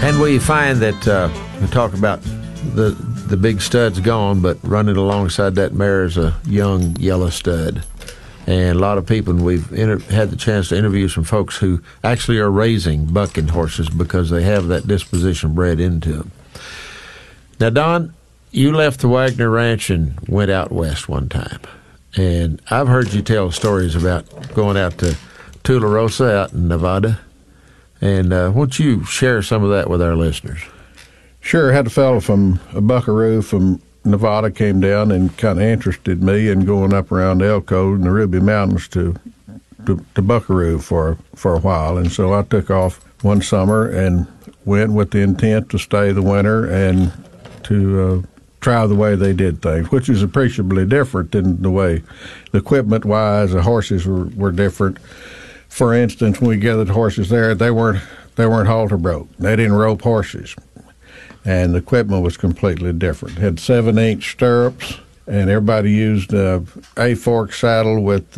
And we find that we talk about the big stud's gone, but running alongside that mare is a young yellow stud. And a lot of people, and we've had the chance to interview some folks who actually are raising bucking horses because they have that disposition bred into them. Now, Don, you left the Wagner Ranch and went out west one time. And I've heard you tell stories about going out to Tularosa out in Nevada. And won't you share some of that with our listeners? Sure. I had a fellow from a buckaroo from Nevada came down and kind of interested me in going up around Elko and the Ruby Mountains to buckaroo for a while. And so I took off one summer and went with the intent to stay the winter and to try the way they did things, which is appreciably different than the way the equipment-wise the horses were different. For instance, when we gathered horses there, they weren't halter broke. They didn't rope horses. And the equipment was completely different. It had 7-inch stirrups, and everybody used a fork saddle with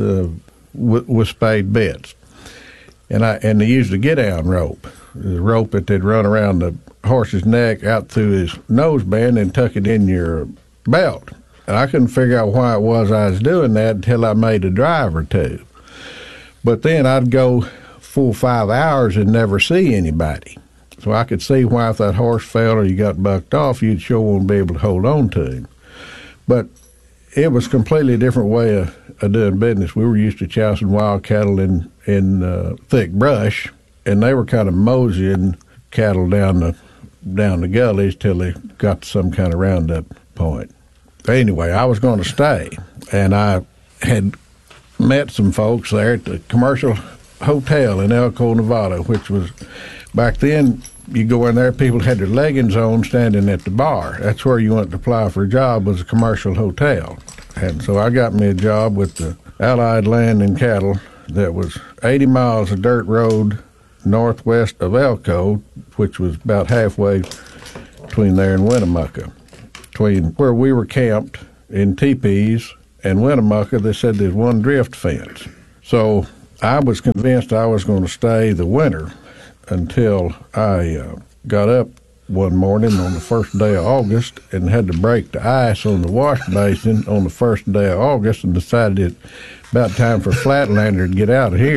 spade bits. And they used a get-down rope, the rope that they'd run around the horse's neck out through his noseband and tuck it in your belt. And I couldn't figure out why it was I was doing that until I made a drive or two. But then I'd go 4 or 5 hours and never see anybody. So I could see why if that horse fell or you got bucked off, you'd sure want to be able to hold on to him. But it was a completely different way of doing business. We were used to chousing wild cattle in thick brush, and they were kind of moseying cattle down the gullies till they got to some kind of roundup point. Anyway, I was going to stay, and I had met some folks there at the Commercial Hotel in Elko, Nevada, which was, back then, you go in there, people had their leggings on standing at the bar. That's where you went to apply for a job, was a Commercial Hotel. And so I got me a job with the Allied Land and Cattle that was 80 miles of dirt road northwest of Elko, which was about halfway between there and Winnemucca. Between where we were camped in teepees and Winnemucca, they said there's one drift fence. So I was convinced I was going to stay the winter until I got up one morning on the first day of August and had to break the ice on the wash basin on the first day of August and decided it about time for Flatlander to get out of here.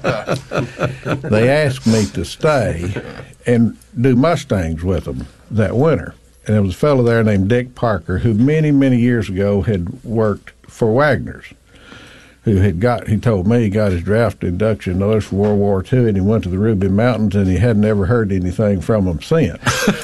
They asked me to stay and do Mustangs with them that winter. And there was a fellow there named Dick Parker who many, many years ago had worked for Wagner's, he told me he got his draft induction notice for World War II, and he went to the Ruby Mountains, and he hadn't ever heard anything from them since.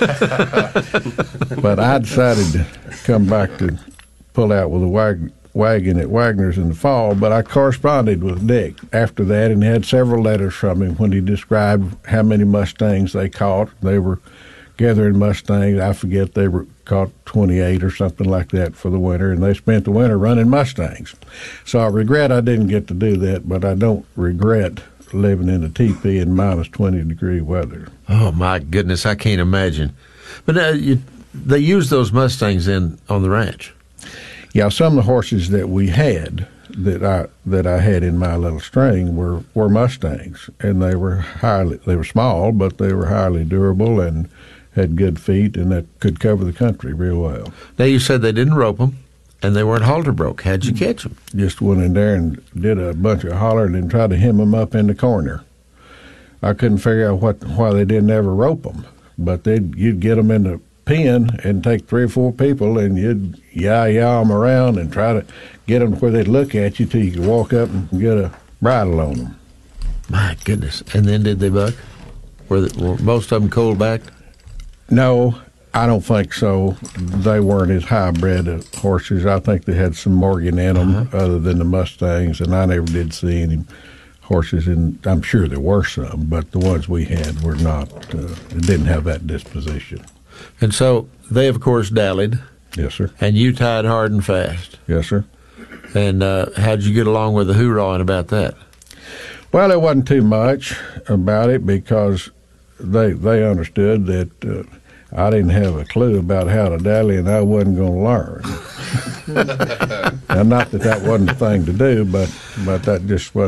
But I decided to come back to pull out with a wagon at Wagner's in the fall, but I corresponded with Dick after that and had several letters from him when he described how many Mustangs they caught. They were gathering Mustangs. I forget, they were caught 28 or something like that for the winter, and they spent the winter running Mustangs. So I regret I didn't get to do that, but I don't regret living in a teepee in minus 20-degree weather. Oh, my goodness, I can't imagine. But they used those Mustangs on the ranch. Yeah, some of the horses that we had that I had in my little string were Mustangs, and they were small, but they were highly durable and had good feet, and that could cover the country real well. Now, you said they didn't rope them, and they weren't halter broke. How'd you catch them? Just went in there and did a bunch of hollering and tried to hem them up in the corner. I couldn't figure out why they didn't ever rope them, but you'd get them in the pen and take 3 or 4 people, and you'd yah them around and try to get them where they'd look at you till you could walk up and get a bridle on them. My goodness. And then did they buck? Were most of them cold-backed? No, I don't think so. They weren't as high-bred as horses. I think they had some Morgan in them other than the Mustangs, and I never did see any horses, and I'm sure there were some, but the ones we had were not, didn't have that disposition. And so they, of course, dallied. Yes, sir. And you tied hard and fast. Yes, sir. And how'd you get along with the hoorahing about that? Well, there wasn't too much about it because they understood that I didn't have a clue about how to dally, and I wasn't going to learn. And not that wasn't the thing to do, but that just wasn't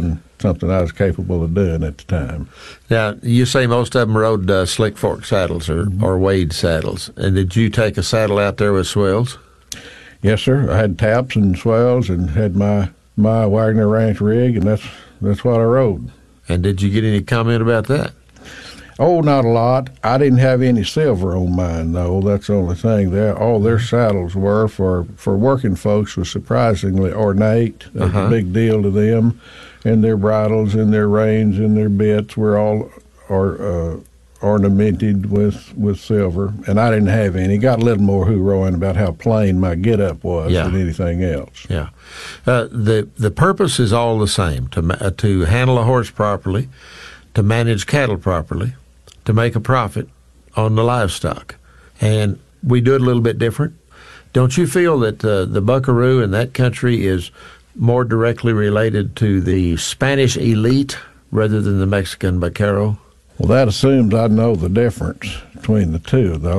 something I was capable of doing at the time. Now, you say most of them rode slick fork saddles or Wade saddles. And did you take a saddle out there with swells? Yes, sir. I had taps and swells and had my Wagner Ranch rig, and that's what I rode. And did you get any comment about that? Oh, not a lot. I didn't have any silver on mine, though. That's the only thing. All their saddles were for working folks was surprisingly ornate. It was a big deal to them. And their bridles and their reins and their bits were all ornamented with silver. And I didn't have any. Got a little more hoorooing about how plain my get-up was than anything else. Yeah. The purpose is all the same, to handle a horse properly, to manage cattle properly, to make a profit on the livestock. And we do it a little bit different. Don't you feel that the buckaroo in that country is more directly related to the Spanish elite rather than the Mexican vaquero? Well, that assumes I know the difference between the two, though.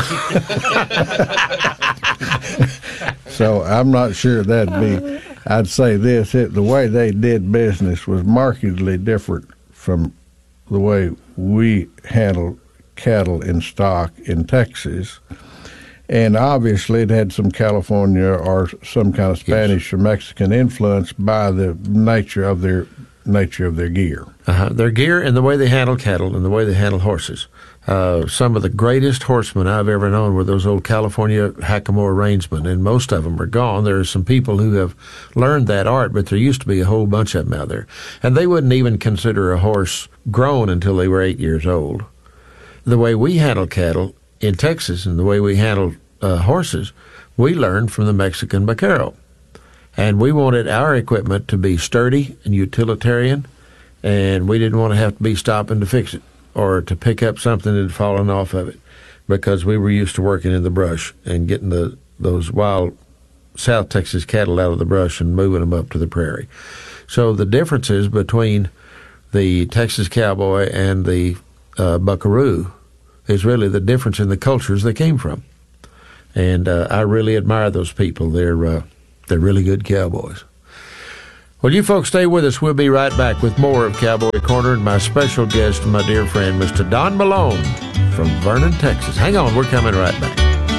So I'm not sure that'd be. I'd say this: the way they did business was markedly different from the way we handle cattle in stock in Texas. And obviously it had some California or some kind of Spanish or Mexican influence by the nature of their gear. Their gear and the way they handle cattle and the way they handle horses. Some of the greatest horsemen I've ever known were those old California hackamore rangemen, and most of them are gone. There are some people who have learned that art, but there used to be a whole bunch of them out there. And they wouldn't even consider a horse grown until they were 8 years old. The way we handle cattle in Texas and the way we handle horses, we learned from the Mexican vaquero. And we wanted our equipment to be sturdy and utilitarian, and we didn't want to have to be stopping to fix it or to pick up something that had fallen off of it, because we were used to working in the brush and getting those wild South Texas cattle out of the brush and moving them up to the prairie. So the differences between the Texas cowboy and the buckaroo is really the difference in the cultures they came from. And I really admire those people. They're really good cowboys. Well, you folks stay with us. We'll be right back with more of Cowboy Corner and my special guest, my dear friend, Mr. Don Malone from Vernon, Texas. Hang on, we're coming right back.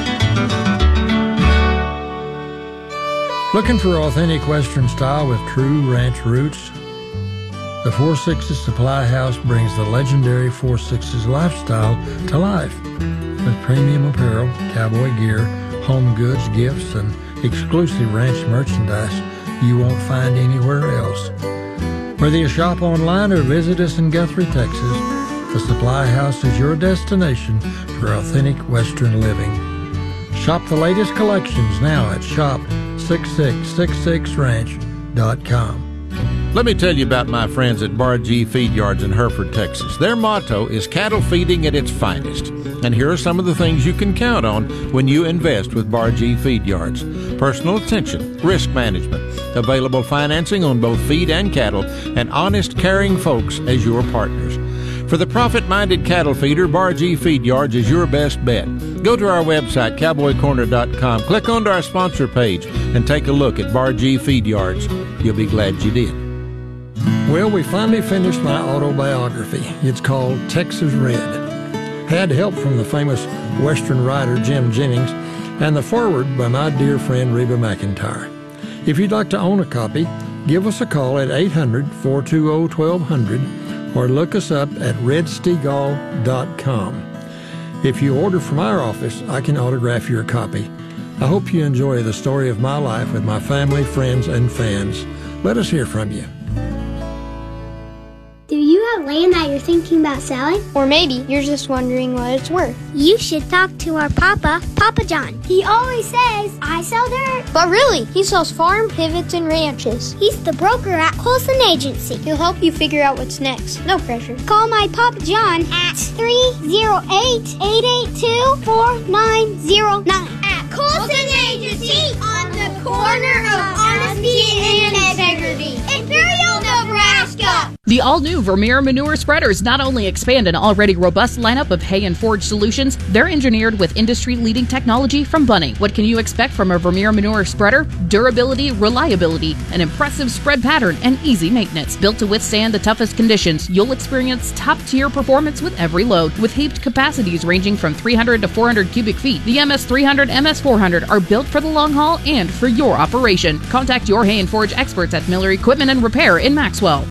Looking for authentic Western style with true ranch roots? The Four Sixes Supply House brings the legendary Four Sixes lifestyle to life with premium apparel, cowboy gear, home goods, gifts, and exclusive ranch merchandise you won't find anywhere else. Whether you shop online or visit us in Guthrie, Texas, the Supply House is your destination for authentic Western living. Shop the latest collections now at shop6666ranch.com. Let me tell you about my friends at Bar G Feed Yards in Hereford, Texas. Their motto is cattle feeding at its finest. And here are some of the things you can count on when you invest with Bar G Feed Yards. Personal attention, risk management, available financing on both feed and cattle, and honest, caring folks as your partners. For the profit-minded cattle feeder, Bar G Feed Yards is your best bet. Go to our website, cowboycorner.com, click onto our sponsor page, and take a look at Bar G Feed Yards. You'll be glad you did. Well, we finally finished my autobiography. It's called Texas Red. Had help from the famous Western writer Jim Jennings and the foreword by my dear friend Reba McEntire. If you'd like to own a copy, give us a call at 800-420-1200 or look us up at redstegall.com. If you order from our office, I can autograph your copy. I hope you enjoy the story of my life with my family, friends, and fans. Let us hear from you. Do you have land that you're thinking about selling? Or maybe you're just wondering what it's worth. You should talk to our Papa John. He always says, I sell dirt. But really, he sells farm pivots and ranches. He's the broker at Colson Agency. He'll help you figure out what's next. No pressure. Call my Papa John at 308-882-4909. At Colson Agency on the corner of honesty and integrity. Imperial, Nebraska. The all-new Vermeer manure spreaders not only expand an already robust lineup of hay and forage solutions, they're engineered with industry-leading technology from Bunning. What can you expect from a Vermeer manure spreader? Durability, reliability, an impressive spread pattern, and easy maintenance. Built to withstand the toughest conditions, you'll experience top-tier performance with every load. With heaped capacities ranging from 300 to 400 cubic feet, the MS300, MS400 are built for the long haul and for your operation. Contact your hay and forage experts at Miller Equipment and Repair in Maxwell.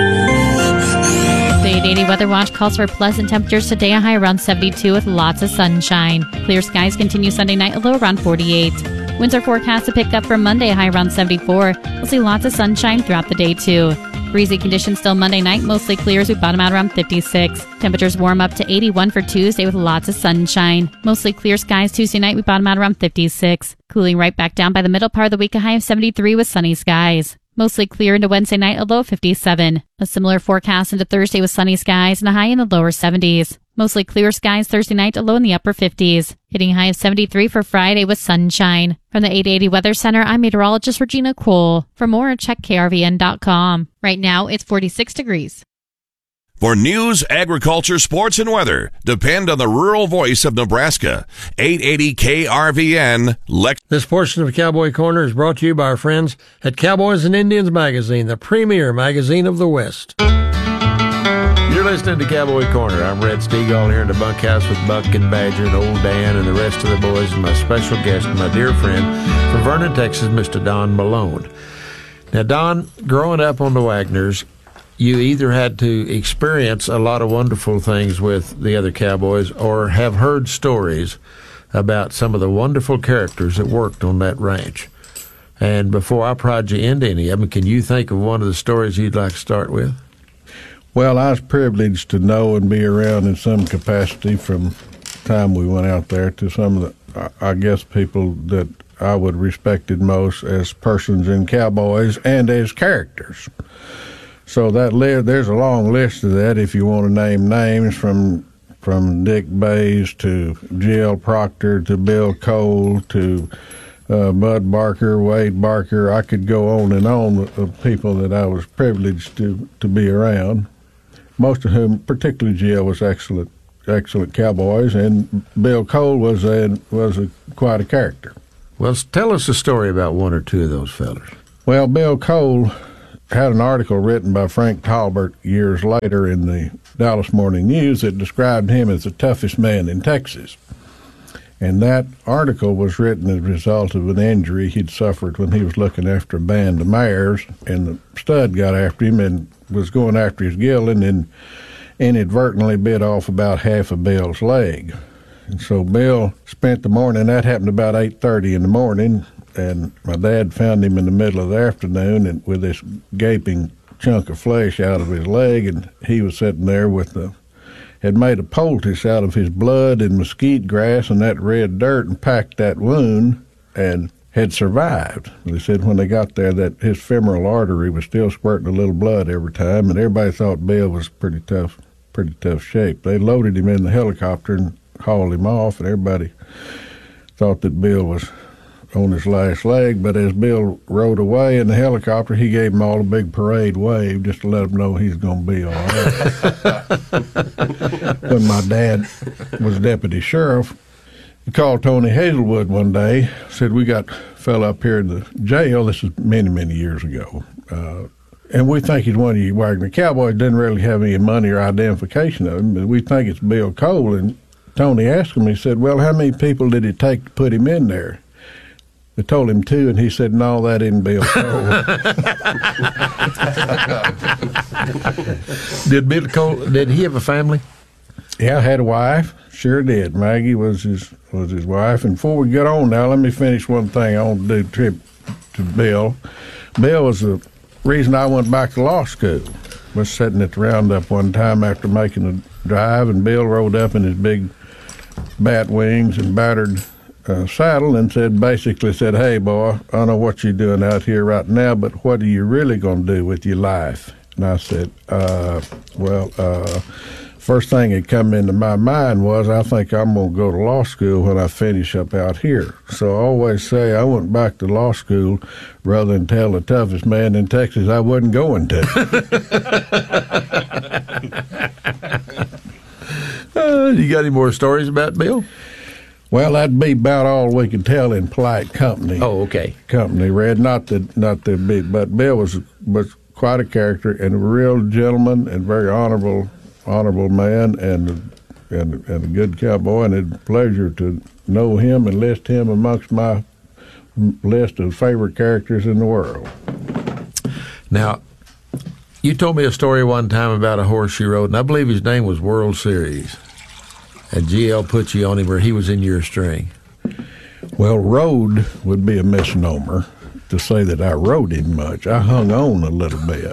The 880 Weather Watch calls for pleasant temperatures today, a high around 72 with lots of sunshine. Clear skies continue Sunday night, a low around 48. Winds are forecast to pick up for Monday, a high around 74. We'll see lots of sunshine throughout the day, too. Breezy conditions still Monday night, mostly clear as we bottom out around 56. Temperatures warm up to 81 for Tuesday with lots of sunshine. Mostly clear skies Tuesday night, we bottom out around 56. Cooling right back down by the middle part of the week, a high of 73 with sunny skies. Mostly clear into Wednesday night, a low of 57. A similar forecast into Thursday with sunny skies and a high in the lower 70s. Mostly clear skies Thursday night, a low in the upper 50s. Hitting a high of 73 for Friday with sunshine. From the 880 Weather Center, I'm meteorologist Regina Cole. For more, check krvn.com. Right now, it's 46 degrees. For news, agriculture, sports, and weather, depend on the rural voice of Nebraska. 880 KRVN. This portion of Cowboy Corner is brought to you by our friends at Cowboys and Indians Magazine, the premier magazine of the West. You're listening to Cowboy Corner. I'm Red Stegall here in the bunkhouse with Buck and Badger and Old Dan and the rest of the boys and my special guest, my dear friend from Vernon, Texas, Mr. Don Malone. Now, Don, growing up on the Wagners, you either had to experience a lot of wonderful things with the other cowboys or have heard stories about some of the wonderful characters that worked on that ranch. And before I prod you into any of them, can you think of one of the stories you'd like to start with? Well, I was privileged to know and be around in some capacity from the time we went out there to some of the, I guess, people that I would respected most as persons and cowboys and as characters. So there's a long list of that if you want to name names from Dick Bays to G.L. Proctor to Bill Cole to Bud Barker, Wade Barker. I could go on and on of people that I was privileged to be around, most of whom, particularly G.L., was excellent cowboys, and Bill Cole was quite a character. Well, tell us a story about one or two of those fellas. Well, Bill Cole had an article written by Frank Talbert years later in the Dallas Morning News that described him as the toughest man in Texas. And that article was written as a result of an injury he'd suffered when he was looking after a band of mares, and the stud got after him and was going after his gelding and inadvertently bit off about half of Bill's leg. And so Bill spent the morning, that happened about 8:30 in the morning, and my dad found him in the middle of the afternoon and with this gaping chunk of flesh out of his leg, and he was sitting there had made a poultice out of his blood and mesquite grass and that red dirt and packed that wound and had survived. They said when they got there that his femoral artery was still squirting a little blood every time, and everybody thought Bill was pretty tough shape. They loaded him in the helicopter and hauled him off, and everybody thought that Bill was on his last leg, but as Bill rode away in the helicopter, he gave them all a big parade wave just to let them know he's going to be all right. When my dad was deputy sheriff, he called Tony Hazelwood one day, said, "We got a fella up here in the jail," this is many, many years ago, "and we think he's one of you Wagner cowboys. Didn't really have any money or identification of him, but we think it's Bill Cole." And Tony asked him, he said, "Well, how many people did it take to put him in there?" They told him 2, and he said, "No, that isn't Bill Cole." Did Bill Cole? Did he have a family? Yeah, had a wife. Sure did. Maggie was his wife. And before we get on now, let me finish one thing. I want to do trip to Bill. Bill was the reason I went back to law school. Was sitting at the roundup one time after making a drive, and Bill rode up in his big bat wings and battered saddle and basically said, "Hey, boy, I know what you're doing out here right now, but what are you really going to do with your life?" And I said, first thing that come into my mind was, I think I'm going to go to law school when I finish up out here. So I always say I went back to law school rather than tell the toughest man in Texas I wasn't going to. You got any more stories about Bill? Well, that'd be about all we could tell in polite company. Oh, okay. Company, Red. Not the big, but Bill was quite a character and a real gentleman and very honorable man and a good cowboy, and it's a pleasure to know him and list him amongst my list of favorite characters in the world. Now, you told me a story one time about a horse you rode, and I believe his name was World Series. And GL put you on him, or he was in your string. Well, rode would be a misnomer to say that I rode him much. I hung on a little bit.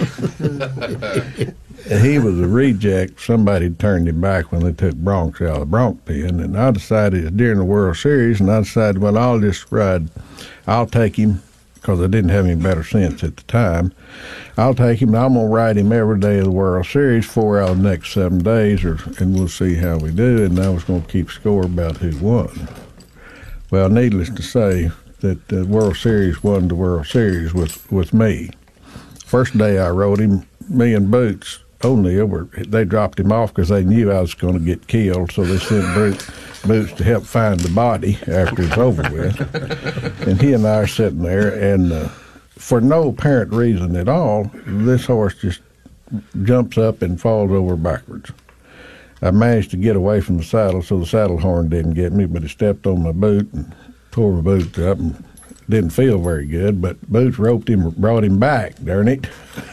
He was a reject. Somebody turned him back when they took Bronx out of the Bronx pen, and I decided during the World Series, and I decided, well, I'll take him, because I didn't have any better sense at the time. I'll take him, and I'm going to ride him every day of the World Series, 4 out of the next 7 days, and we'll see how we do, and I was going to keep score about who won. Well, needless to say, that the World Series won the World Series with me. First day I rode him, me and Boots O'Neill, they dropped him off because they knew I was going to get killed, so they sent Boots to help find the body after it's over with. And he and I are sitting there, and for no apparent reason at all, this horse just jumps up and falls over backwards. I managed to get away from the saddle, so the saddle horn didn't get me, but it stepped on my boot and tore my boot up and didn't feel very good, but Boots roped him, brought him back, darn it.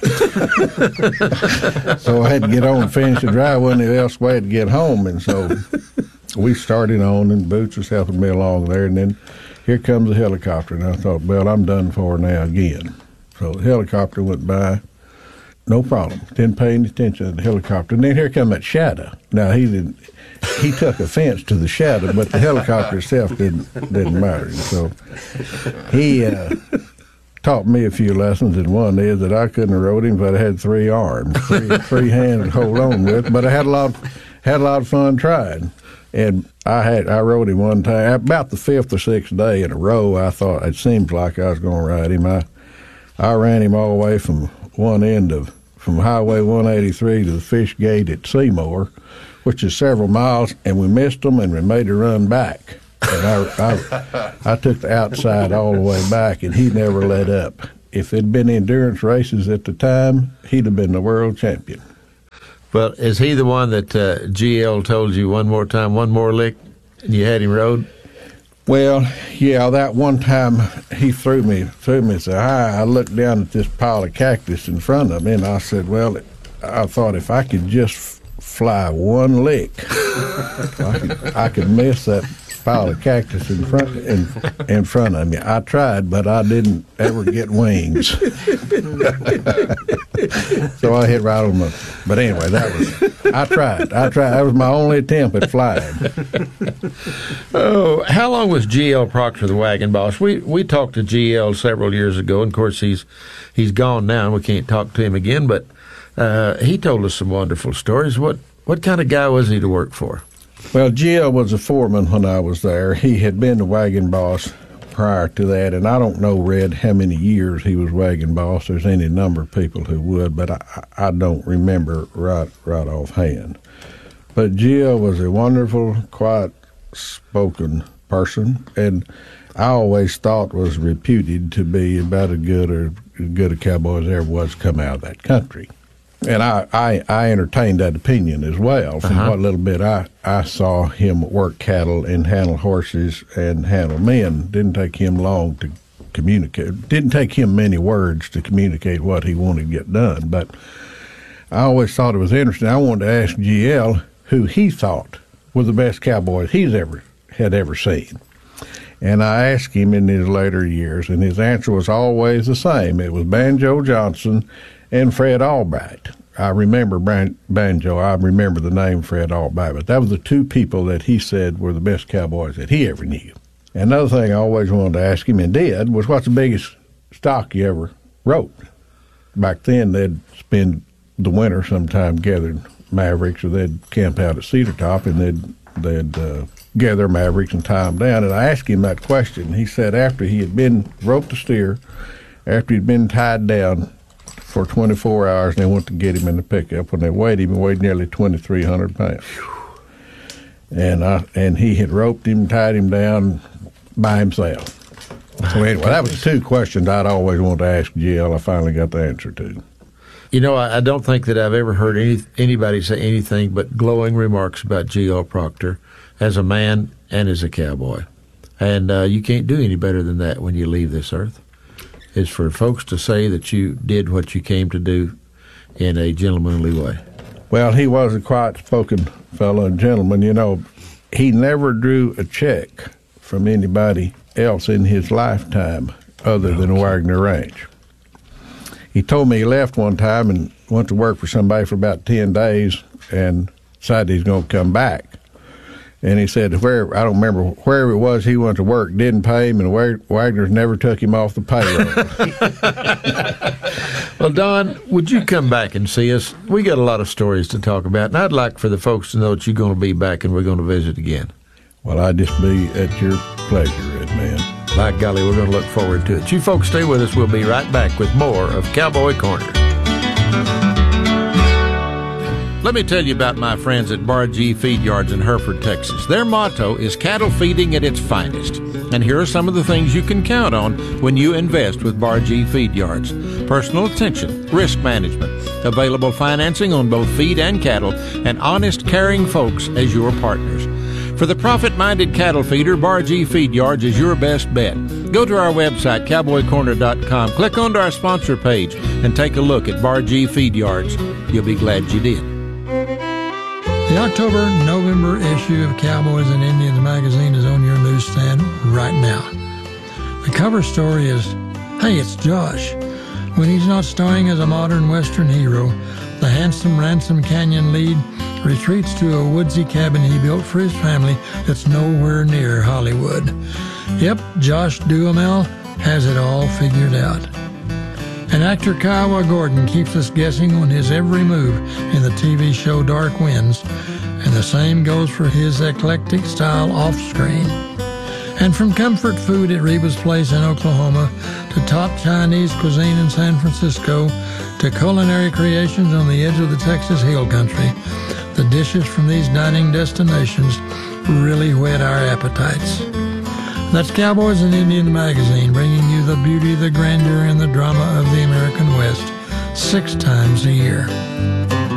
So I had to get on and finish the drive. Wasn't any else way to get home, and so we started on, and Boots was helping me along there, and then here comes the helicopter, and I thought, well, I'm done for now again. So the helicopter went by, no problem. Didn't pay any attention to the helicopter. And then here come that shadow. Now, he took offense to the shadow, but the helicopter itself didn't matter. And so he taught me a few lessons, and one is that I couldn't have rode him if I had 3 arms, three hands to hold on with. But I had a lot of fun trying. And I rode him one time, about the 5th or 6th day in a row. I thought it seemed like I was going to ride him. I ran him all the way from one end from Highway 183 to the Fish Gate at Seymour, which is several miles, and we missed them and we made a run back. And I took the outside all the way back, and he never let up. If it'd been endurance races at the time, he'd have been the world champion. Well, is he the one that GL told you one more lick, and you had him rode? Well, yeah, that one time he threw me so high, I looked down at this pile of cactus in front of me, and I said, well, I thought if I could just fly one lick, I could miss that pile of cactus in front of me. I tried, but I didn't ever get wings. So I hit right on but anyway, I tried. That was my only attempt at flying. Oh, how long was GL Proctor the wagon boss? We talked to GL several years ago, and of course he's gone now, and we can't talk to him again, but he told us some wonderful stories. What kind of guy was he to work for? Well, GL was a foreman when I was there. He had been the wagon boss prior to that, and I don't know, Red, how many years he was wagon boss. There's any number of people who would, but I don't remember right offhand. But GL was a wonderful, quiet-spoken person, and I always thought was reputed to be about as good a cowboy as there was come out of that country. And I entertained that opinion as well. From what little bit I saw him work cattle and handle horses and handle men. Didn't take him long to communicate. Didn't take him many words to communicate what he wanted to get done. But I always thought it was interesting. I wanted to ask GL who he thought were the best cowboys he's had ever seen. And I asked him in his later years, and his answer was always the same. It was Banjo Johnson and Fred Albright. I remember Banjo. I remember the name Fred Albright, but that was the 2 people that he said were the best cowboys that he ever knew. And another thing I always wanted to ask him, and did, was what's the biggest stock you ever rode? Back then, they'd spend the winter sometime gathering Mavericks, or they'd camp out at Cedar Top, and they'd gather Mavericks and tie them down. And I asked him that question. He said after he had been roped a steer, after he'd been tied down for 24 hours, and they went to get him in the pickup. When they weighed him, he weighed nearly 2,300 pounds. And he had roped him, tied him down by himself. So anyway, that was two questions I'd always wanted to ask Jill. I finally got the answer to. You know, I don't think that I've ever heard anybody say anything but glowing remarks about G.L. Proctor as a man and as a cowboy. And you can't do any better than that when you leave this earth. It's for folks to say that you did what you came to do in a gentlemanly way. Well, he was a quiet-spoken fellow and gentleman. You know, he never drew a check from anybody else in his lifetime other than Wagner Ranch. He told me he left one time and went to work for somebody for about 10 days and decided he's going to come back. And he said, I don't remember, wherever it was he went to work didn't pay him, and Wagner's never took him off the payroll. Well, Don, would you come back and see us? We got a lot of stories to talk about, and I'd like for the folks to know that you're going to be back and we're going to visit again. Well, I'd just be at your pleasure, Red Man. By golly, we're going to look forward to it. You folks stay with us. We'll be right back with more of Cowboy Corner. Let me tell you about my friends at Bar G Feed Yards in Hereford, Texas. Their motto is cattle feeding at its finest. And here are some of the things you can count on when you invest with Bar G Feed Yards. Personal attention, risk management, available financing on both feed and cattle, and honest, caring folks as your partners. For the profit-minded cattle feeder, Bar G Feed Yards is your best bet. Go to our website, cowboycorner.com, click onto our sponsor page, and take a look at Bar G Feed Yards. You'll be glad you did. The October-November issue of Cowboys and Indians magazine is on your newsstand right now. The cover story is, hey, it's Josh. When he's not starring as a modern Western hero, the handsome Ransom Canyon lead retreats to a woodsy cabin he built for his family that's nowhere near Hollywood. Yep, Josh Duhamel has it all figured out. And actor Kiowa Gordon keeps us guessing on his every move in the TV show Dark Winds, and the same goes for his eclectic style off-screen. And from comfort food at Reba's Place in Oklahoma to top Chinese cuisine in San Francisco to culinary creations on the edge of the Texas Hill Country, the dishes from these dining destinations really whet our appetites. That's Cowboys and Indians magazine, bringing you the beauty, the grandeur, and the drama of the American West 6 times a year.